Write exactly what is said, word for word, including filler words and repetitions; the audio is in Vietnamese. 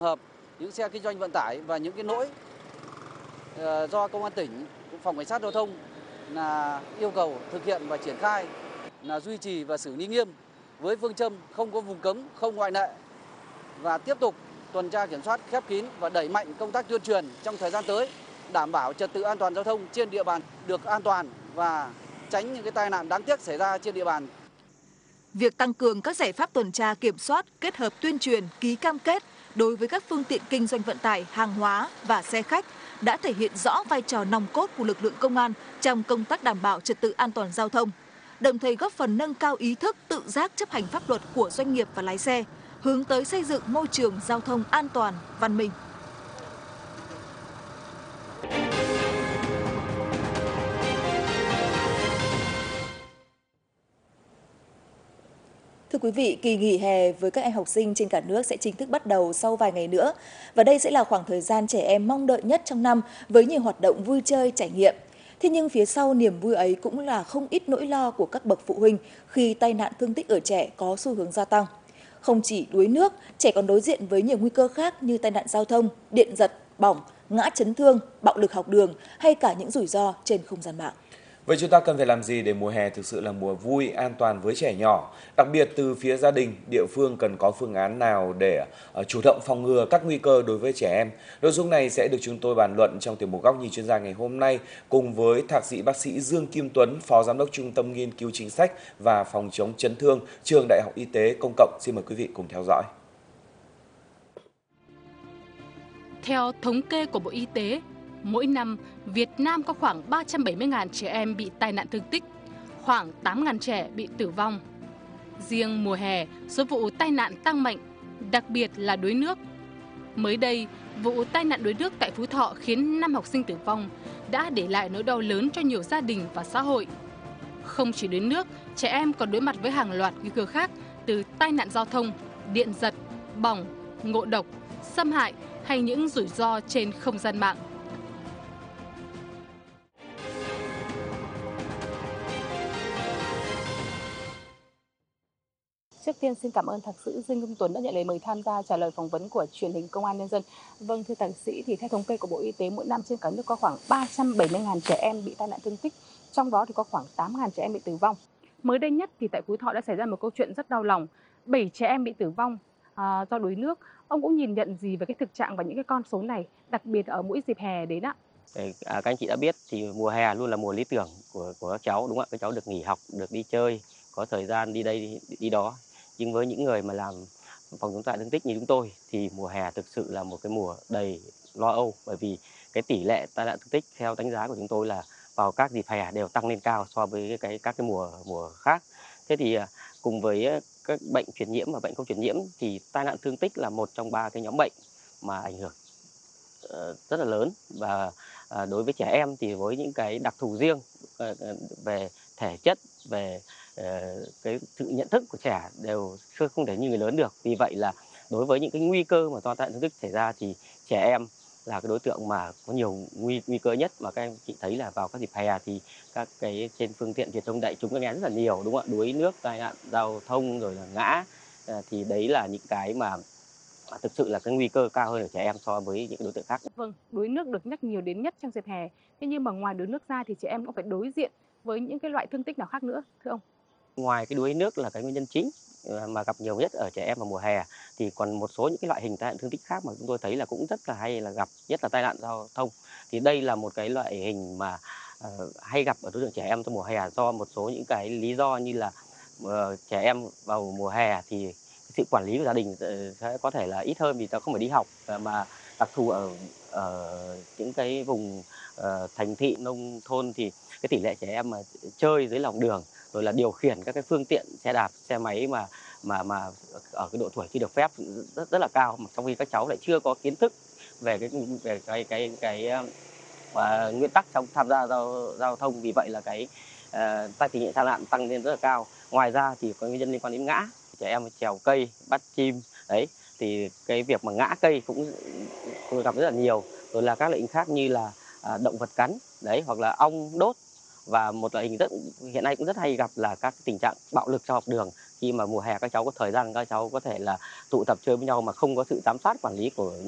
Hợp những xe kinh doanh vận tải và những cái lỗi ờ, do công an tỉnh, phòng cảnh sát giao thông là yêu cầu thực hiện và triển khai là duy trì và xử lý nghiêm với phương châm không có vùng cấm, không ngoại lệ và tiếp tục tuần tra kiểm soát khép kín và đẩy mạnh công tác tuyên truyền trong thời gian tới, đảm bảo trật tự an toàn giao thông trên địa bàn được an toàn và tránh những cái tai nạn đáng tiếc xảy ra trên địa bàn. Việc tăng cường các giải pháp tuần tra kiểm soát kết hợp tuyên truyền, ký cam kết đối với các phương tiện kinh doanh vận tải, hàng hóa và xe khách đã thể hiện rõ vai trò nòng cốt của lực lượng công an trong công tác đảm bảo trật tự an toàn giao thông, đồng thời góp phần nâng cao ý thức tự giác chấp hành pháp luật của doanh nghiệp và lái xe, hướng tới xây dựng môi trường giao thông an toàn, văn minh. Thưa quý vị, kỳ nghỉ hè với các em học sinh trên cả nước sẽ chính thức bắt đầu sau vài ngày nữa. Và đây sẽ là khoảng thời gian trẻ em mong đợi nhất trong năm với nhiều hoạt động vui chơi, trải nghiệm. Thế nhưng phía sau niềm vui ấy cũng là không ít nỗi lo của các bậc phụ huynh khi tai nạn thương tích ở trẻ có xu hướng gia tăng. Không chỉ đuối nước, trẻ còn đối diện với nhiều nguy cơ khác như tai nạn giao thông, điện giật, bỏng, ngã chấn thương, bạo lực học đường hay cả những rủi ro trên không gian mạng. Vậy chúng ta cần phải làm gì để mùa hè thực sự là mùa vui, an toàn với trẻ nhỏ? Đặc biệt từ phía gia đình, địa phương cần có phương án nào để uh, chủ động phòng ngừa các nguy cơ đối với trẻ em? Nội dung này sẽ được chúng tôi bàn luận trong tiểu mục Góc nhìn chuyên gia ngày hôm nay cùng với Thạc sĩ bác sĩ Dương Kim Tuấn, Phó Giám đốc Trung tâm Nghiên cứu Chính sách và Phòng chống chấn thương, Trường Đại học Y tế Công cộng. Xin mời quý vị cùng theo dõi. Theo thống kê của Bộ Y tế, mỗi năm, Việt Nam có khoảng ba trăm bảy mươi nghìn trẻ em bị tai nạn thương tích, khoảng tám nghìn trẻ bị tử vong. Riêng mùa hè, số vụ tai nạn tăng mạnh, đặc biệt là đuối nước. Mới đây, vụ tai nạn đuối nước tại Phú Thọ khiến năm học sinh tử vong đã để lại nỗi đau lớn cho nhiều gia đình và xã hội. Không chỉ đuối nước, trẻ em còn đối mặt với hàng loạt nguy cơ khác từ tai nạn giao thông, điện giật, bỏng, ngộ độc, xâm hại hay những rủi ro trên không gian mạng. Trước tiên xin cảm ơn Thạc sĩ Dương Kim Tuấn đã nhận lời mời tham gia trả lời phỏng vấn của truyền hình Công an Nhân dân. Vâng, thưa Thạc sĩ, thì theo thống kê của Bộ Y tế, mỗi năm trên cả nước có khoảng ba trăm bảy mươi nghìn trẻ em bị tai nạn thương tích, trong đó thì có khoảng tám nghìn trẻ em bị tử vong. Mới đây nhất thì tại Phú Thọ đã xảy ra một câu chuyện rất đau lòng, bảy trẻ em bị tử vong à, do đuối nước. Ông cũng nhìn nhận gì về cái thực trạng và những cái con số này, đặc biệt ở mỗi dịp hè đến ạ? À, các anh chị đã biết thì mùa hè luôn là mùa lý tưởng của của các cháu, đúng không ạ? Các cháu được nghỉ học, được đi chơi, có thời gian đi đây đi, đi đó. Nhưng với những người mà làm phòng chống tai nạn thương tích như chúng tôi thì mùa hè thực sự là một cái mùa đầy lo âu, bởi vì cái tỷ lệ tai nạn thương tích theo đánh giá của chúng tôi là vào các dịp hè đều tăng lên cao so với cái các cái mùa mùa khác. Thế thì cùng với các bệnh truyền nhiễm và bệnh không truyền nhiễm thì tai nạn thương tích là một trong ba cái nhóm bệnh mà ảnh hưởng rất là lớn, và đối với trẻ em thì với những cái đặc thù riêng về thể chất, về cái sự nhận thức của trẻ đều không thể như người lớn được. Vì vậy là đối với những cái nguy cơ mà do tai nạn thương tích xảy ra thì trẻ em là cái đối tượng mà có nhiều nguy nguy cơ nhất, mà các em chị thấy là vào các dịp hè thì các cái trên phương tiện truyền thông đại chúng các em rất là nhiều, đúng không ạ? Đuối nước, tai nạn giao thông rồi là ngã, thì đấy là những cái mà thực sự là cái nguy cơ cao hơn ở trẻ em so với những đối tượng khác. Vâng, đuối nước được nhắc nhiều đến nhất trong dịp hè. Thế nhưng mà ngoài đuối nước ra thì trẻ em cũng phải đối diện với những cái loại thương tích nào khác nữa, thưa ông? Ngoài cái đuối nước là cái nguyên nhân chính mà gặp nhiều nhất ở trẻ em vào mùa hè, thì còn một số những cái loại hình tai nạn thương tích khác mà chúng tôi thấy là cũng rất là hay là gặp, nhất là tai nạn giao thông. Thì đây là một cái loại hình mà uh, hay gặp ở đối tượng trẻ em trong mùa hè do một số những cái lý do như là uh, trẻ em vào mùa hè thì sự quản lý của gia đình sẽ có thể là ít hơn vì ta không phải đi học, mà đặc thù ở ở những cái vùng uh, thành thị nông thôn thì cái tỷ lệ trẻ em mà chơi dưới lòng đường rồi là điều khiển các cái phương tiện xe đạp, xe máy mà mà mà ở cái độ tuổi chưa được phép rất rất là cao, mà trong khi các cháu lại chưa có kiến thức về cái về cái cái cái, cái uh, nguyên tắc trong tham gia giao giao thông. Vì vậy là cái uh, tai tỷ lệ tai nạn tăng lên rất là cao. Ngoài ra thì có nguyên nhân liên quan đến ngã, trẻ em trèo cây, bắt chim đấy, thì cái việc mà ngã cây cũng, cũng gặp rất là nhiều. Rồi là các loại hình khác như là uh, động vật cắn đấy, hoặc là ong đốt. Và một loại hình rất hiện nay cũng rất hay gặp là các tình trạng bạo lực trong học đường, khi mà mùa hè các cháu có thời gian các cháu có thể là tụ tập chơi với nhau mà không có sự giám sát quản lý của